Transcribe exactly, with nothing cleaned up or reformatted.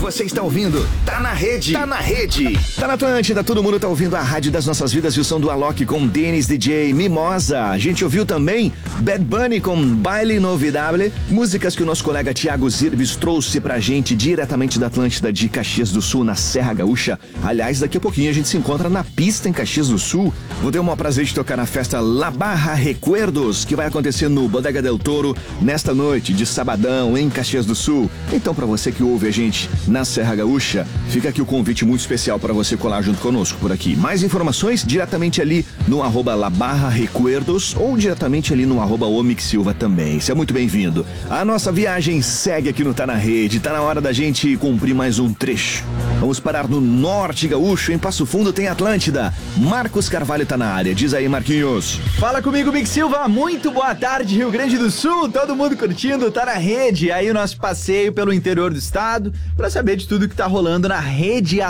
Você está ouvindo Tá na Rede. Tá na Rede. Tá na Atlântida, todo mundo tá ouvindo a rádio das nossas vidas e o som do Alok com Dennis D J Mimosa. A gente ouviu também Bad Bunny com Baile Inovidable, músicas que o nosso colega Thiago Zirbis trouxe pra gente diretamente da Atlântida de Caxias do Sul, na Serra Gaúcha. Aliás, daqui a pouquinho a gente se encontra na pista em Caxias do Sul. Vou ter o maior prazer de tocar na festa La Barra Recuerdos, que vai acontecer no Bodega del Toro nesta noite de sabadão em Caxias do Sul. Então, pra você que ouve a gente na Serra Gaúcha, fica aqui o convite muito especial para você colar junto conosco por aqui. Mais informações diretamente ali no arroba La Barra Recuerdos ou diretamente ali no arroba Omix Silva também. Seja muito bem-vindo. A nossa viagem segue aqui no Tá na Rede. Tá na hora da gente cumprir mais um trecho. Vamos parar no Norte Gaúcho, em Passo Fundo tem Atlântida. Marcos Carvalho tá na área. Diz aí, Marquinhos. Fala comigo, Mix Silva. Muito boa tarde, Rio Grande do Sul. Todo mundo curtindo, tá na rede. Aí o nosso passeio pelo interior do estado para saber de tudo que tá rolando na rede